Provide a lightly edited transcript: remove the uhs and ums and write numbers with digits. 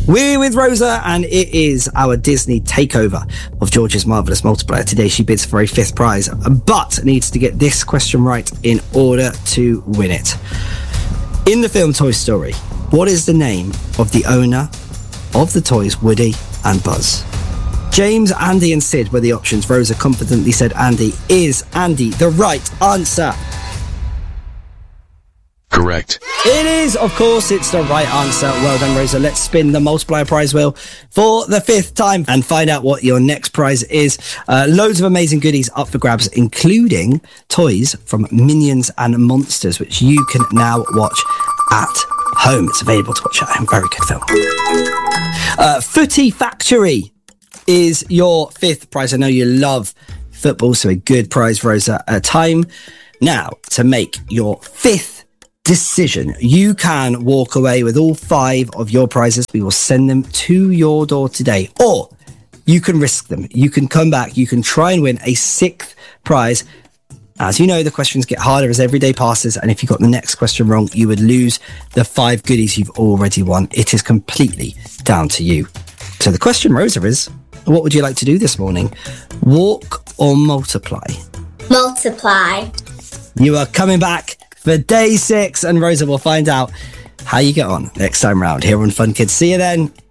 We're with Rosa, and it is our Disney takeover of George's Marvellous Multiplier. Today she bids for a 5th prize, but needs to get this question right in order to win it. In the film Toy Story, what is the name of the owner of the toys Woody and Buzz? James, Andy and Sid were the options. Rosa confidently said Andy. Is Andy the right answer? Correct. It is, of course, it's the right answer. Well done, Rosa. Let's spin the multiplier prize wheel for the 5th time and find out what your next prize is. Loads of amazing goodies up for grabs, including toys from Minions and Monsters, which you can now watch at home. It's available to watch at home. Very good film. Footy Factory is your 5th prize. I know you love football, so a good prize, Rosa. Time now to make your 5th decision. You can walk away with all 5 of your prizes. We will send them to your door today, or you can risk them. You can come back. You can try and win a 6th prize. As you know, the questions get harder as every day passes, and if you got the next question wrong, you would lose the 5 goodies you've already won. It is completely down to you. So the question, Rosa, is what would you like to do this morning? Walk or multiply? Multiply. You are coming back for day 6, and Rosa will find out how you get on next time round here on Fun Kids. See you then.